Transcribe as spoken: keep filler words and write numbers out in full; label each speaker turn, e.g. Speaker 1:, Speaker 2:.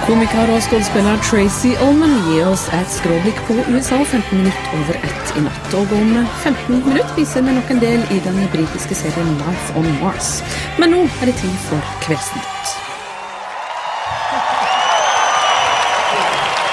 Speaker 1: Komiker og skuespiller Tracy Ullman gir oss et skråblikk på U S A femten minutter over ett i natt. Og om femten minutter viser vi nok en del i den britiske serien Life on Mars. Men nå er det tid for Kveldsnytt.